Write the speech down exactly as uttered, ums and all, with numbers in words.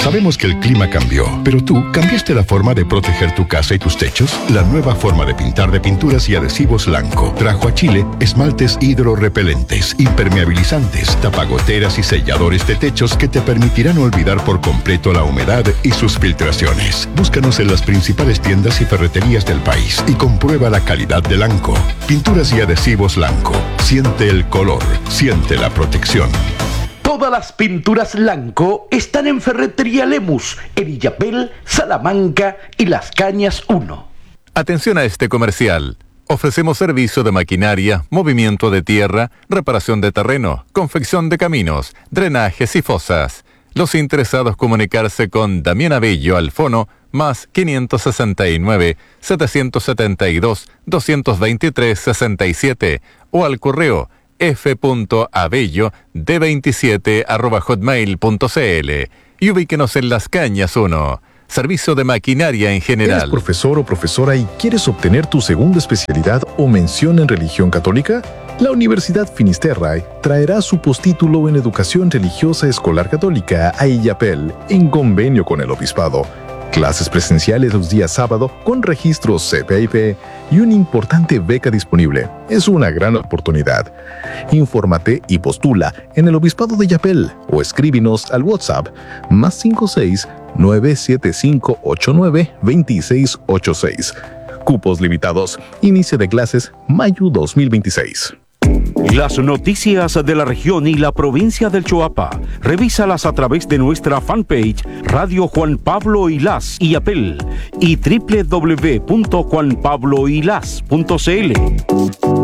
Sabemos que el clima cambió, pero tú cambiaste la forma de proteger tu casa y tus techos. La nueva forma de pintar de Pinturas y Adhesivos Lanco trajo a Chile esmaltes hidrorrepelentes, impermeabilizantes, tapagoteras y selladores de techos que te permitirán olvidar por completo la humedad y sus filtraciones. Búscanos en las principales tiendas y ferreterías del país y comprueba la calidad de Lanco. Pinturas y Adhesivos Lanco. Siente el color, siente la protección. Todas las pinturas Lanco están en Ferretería Lemus, en Illapel, Salamanca y Las Cañas uno. Atención a este comercial. Ofrecemos servicio de maquinaria, movimiento de tierra, reparación de terreno, confección de caminos, drenajes y fosas. Los interesados comunicarse con Damián Abello al fono más quinientos sesenta y nueve, setecientos setenta y dos, doscientos veintitrés, sesenta y siete o al correo f.abello d veintisiete arroba hotmail punto cl y ubíquenos en Las Cañas uno. Servicio de maquinaria en general. ¿Eres profesor o profesora y quieres obtener tu segunda especialidad o mención en religión católica? La Universidad Finisterrae traerá su postítulo en Educación Religiosa Escolar Católica a Illapel, en convenio con el Obispado. Clases presenciales los días sábado con registro C P I P y una importante beca disponible. Es una gran oportunidad. Infórmate y postula en el Obispado de Illapel o escríbenos al WhatsApp más cinco seis, nueve siete cinco ocho nueve, dos seis ocho seis. Cupos limitados. Inicio de clases mayo dos mil veintiséis. Las noticias de la región y la provincia del Choapa, revísalas a través de nuestra fanpage Radio Juan Pablo Ilás Illapel y doble u doble u doble u punto juan pablo ilás punto c l.